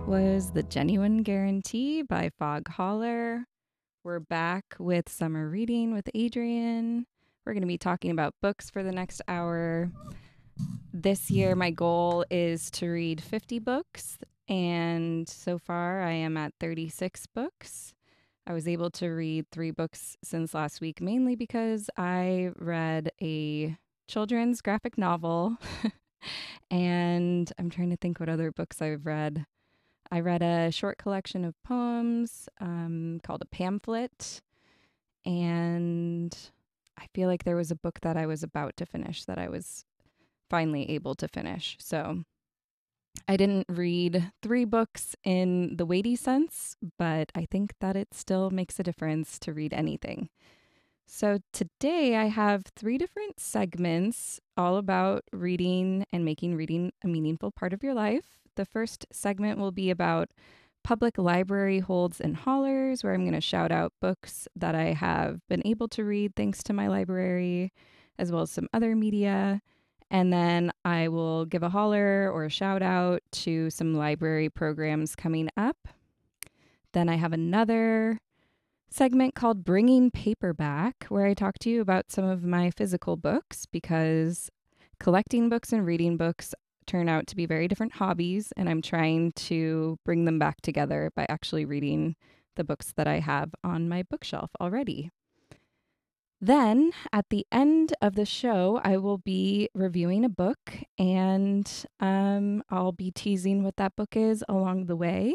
Was The Genuine Guarantee by Fog Holler. We're back with summer reading with Adrian. We're going to be talking about books for the next hour. This year, my goal is to read 50 books, and so far, I am at 36 books. I was able to read 3 books since last week, mainly because I read a children's graphic novel, and I'm trying to think what other books I've read. I read a short collection of poems called a pamphlet, and I feel like there was a book that I was about to finish that I was finally able to finish. So I didn't read 3 books in the weighty sense, but I think that it still makes a difference to read anything. So today I have 3 different segments all about reading and making reading a meaningful part of your life. The first segment will be about public library holds and hollers, where I'm going to shout out books that I have been able to read thanks to my library, as well as some other media. And then I will give a holler or a shout out to some library programs coming up. Then I have another segment called Bringing Paper Back, where I talk to you about some of my physical books because collecting books and reading books turn out to be very different hobbies, and I'm trying to bring them back together by actually reading the books that I have on my bookshelf already. Then, at the end of the show, I will be reviewing a book, and I'll be teasing what that book is along the way.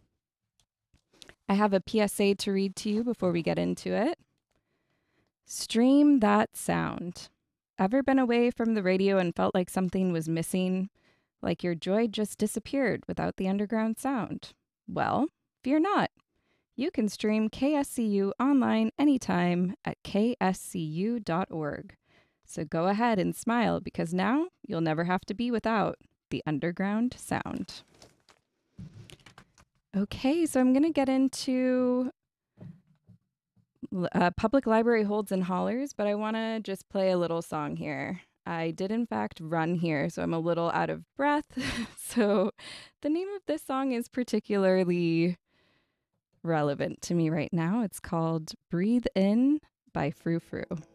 I have a PSA to read to you before we get into it. Stream that sound. Ever been away from the radio and felt like something was missing? Like your joy just disappeared without the underground sound? Well, fear not. You can stream KSCU online anytime at kscu.org. So go ahead and smile because now you'll never have to be without the underground sound. Okay, so I'm going to get into public library holds and hollers, but I want to just play a little song here. I did, in fact, run here, so I'm a little out of breath. So the name of this song is particularly relevant to me right now. It's called Breathe In by Frou Frou.